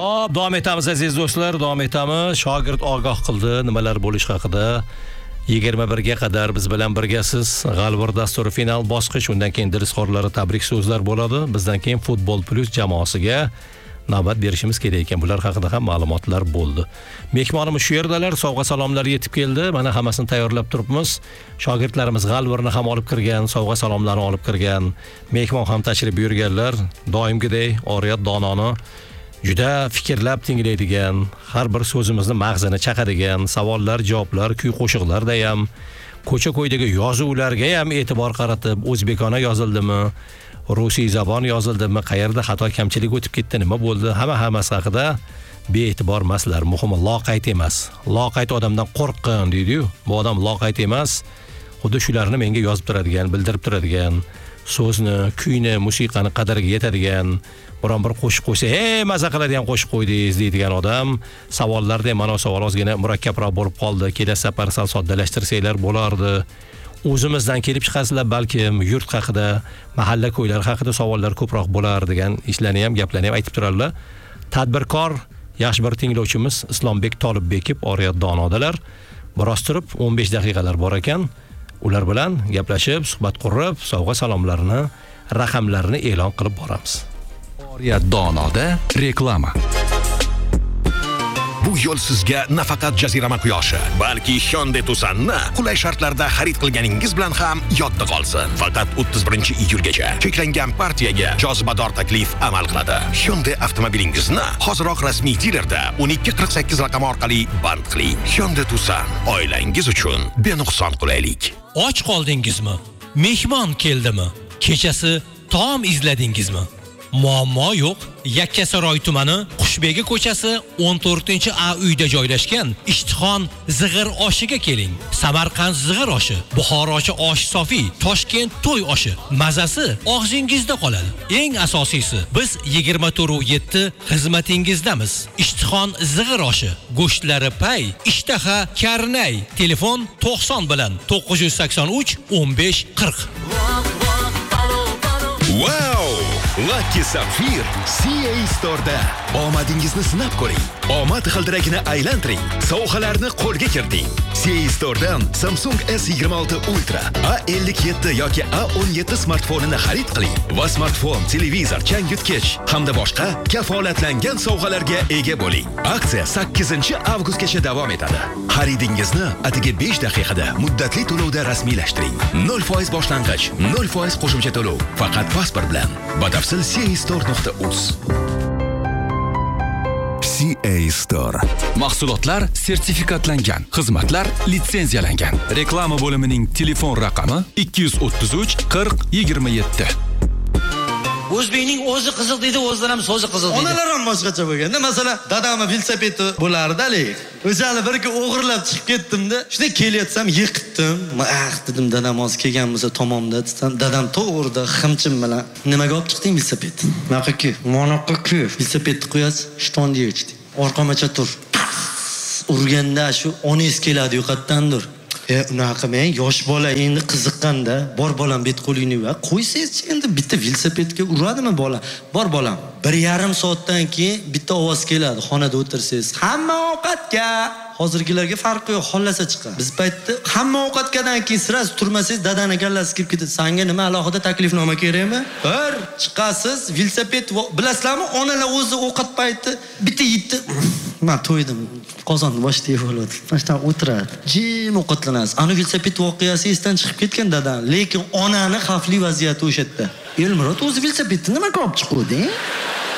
Hop, davom etamiz aziz do'stlar, davom etamiz. Shogird ogoh qildi nimalar bo'lish haqida. 21 ga qadar biz bilan birgasiz. G'alvir dasturi final bosqich, undan keyin dilsxo'rlari tabrik so'zlar bo'ladi. Bizdan keyin Futbol Plus jamoasiga navbat berishimiz kerak ekan. Bular haqida ham ma'lumotlar bo'ldi. Mehmonimiz shu yerdalar, sovg'a salomlar yetib keldi. Mana hammasini tayyorlab turibmiz. Shogirdlarimiz G'alvirni ham olib kirgan, sovg'a salomlarni olib kirgan. Mehmon ham tashrif buyurganlar. Doimgidek Oriyat Dononi juda fikrlab tinglaydigan, har bir so'zimizni mag'zini chaqadigan, savollar, javoblar, kuy-qo'shiqlarda ham, ko'cha-ko'ydagi yozuvlarga ham e'tibor qaratib, o'zbekona yozildimi, rusiy zabon yozildimi, qayerda xato kamchilik o'tib ketdi, nima bo'ldi, hammasi haqida bee'tibor emaslar. Muhimi loqayd emas. Loqayd odamdan qo'rqqin deydi-yu. Bu odam loqayd emas. Xuddi shularni menga yozib turadigan, bildirib turadigan, so'zni, kuyni, musiqani qadriga yetadigan, biron bir qo'shiq qo'ysa, maza qiladigan qo'shiq qo'ydingiz deydigan odam. Savollarda ham mana savol ozgina murakkabroq bo'lib qoldi. Kelasi safar sal soddalashtirsalar bo'lardi. O'zimizdan kelib chiqasizlar, balkim yurt haqida, mahalla ko'ylar haqida savollar ko'proq bo'lar degan ishlarni ham, gaplarni ham aytib turarlar. Tadbirkor yaxshi bir tinglovchimiz Islombek Tolibbekov Oriyat Donodalar. Biroz turib 15 daqiqalar bor ekan. Ular bilan gaplashib, suhbat qurib, sovg'a salomlarini, raqamlarini e'lon qilib boramiz. Oriyat Donoda reklama. Bu yo'l sizga nafaqat jazirama quyoshi, balki Hyundai Tucson'ni qulay shartlarda xarid qilganingiz bilan ham yodda qolsin. Faqat 31-iyulgacha cheklangan partiyaga jozibador taklif amal qiladi. Hyundai avtomobilingizni hoziroq rasmiy dilerda 1248 raqami orqali band qiling. Hyundai Tucson oilangiz uchun benuqson qulaylik. Och qoldingizmi? Mehmon keldimi? Kechasi taom izladingizmi? Muammo yo'q. Yakkasaroy tumani Qushbegi ko'chasi 14-A uyda joylashgan Ishtixon zig'ir oshiga keling. Samarqand zig'ir oshi, Buxorochi osh sofi, Toshkent to'y oshi. Mazasi og'zingizda qoladi. Eng asosiysi, biz 24/7 xizmatingizdamiz. Ishtixon zig'ir oshi, go'shtlari pay, ishtaha karnay. Telefon 90 bilan 983 15 40. Wow! Lucky Sapphire CA Store'da omadingizni sinab ko'ring. Omad g'ildirakini aylantiring. Sovg'alarni qo'lga kiriting. CA Store'dan Samsung S26 Ultra, A57 yoki A17 smartfonini xarid qiling va smartfon, televizor, changyutgich hamda boshqa kafolatlangan sovg'alarga ega bo'ling. Aksiya 8-avgustgacha davom etadi. Xaridingizni atigi 5 daqiqada muddatli to'lovda rasmiylashtiring. 0% boshlang'ich, 0% qo'shimcha to'lov. Faqat pasport bilan. Batafsil CA-store.uz. CA Store. Mahsulotlar sertifikatlangan, xizmatlar litsenziyalangan. Reklama bo'limining telefon raqami 233 40 27. O'zbekning o'zi qiziq deydi, o'zidan ham so'zi qiziq deydi. Onalar ham boshqacha bo'lganda, masalan, dadamning velosipedi bo'lardi-alik. O'shani bir kun o'g'irlab chiqib ketdim-da, shunday kelyapsam yiqitdim. Dedim, dadam hozir kelgan bo'lsa tomomda desam, dadam to'g'rida ximchim bilan, nimaga olib chiqding velosipedni? Monoqqa-ku. Velosipedni qo'yasiz, shtonni yechdi. Orqamacha tur. Urganda shu onangiz keladi yo'qotdandir. Unaqa men yosh bola endi qiziqqanda, bor bolam bet qo'lingni va qo'ysangiz endi bitta velosipedga uradimi bola? Bor bolam. 1,5 soatdan keyin bitta ovoz keladi, xonada o'tirsangiz, hamma ovqatga. Hozirgilarga farqi yo'q, xollasa chiqadi. Biz paytda hamma ovqatgadan keyin siraz turmasangiz, dadani kallasi kirib ketadi. Sanga nima alohida taklifnoma kerakmi? Bir chiqasiz, velosiped bilasizlarmi? Onalar o'zi ovqat payti bitta yitdi. Men to'ydim. Qozonni boshida yeb oladi. Mashtan o'tiradi. Jim ovqatlanasiz. Ana velosiped voqeasi esdan chiqib ketgan dadan, lekin onani xavfli vaziyati o'sha yerda. Elmurod o'zi velosipedni nimaga olib chiquvdi?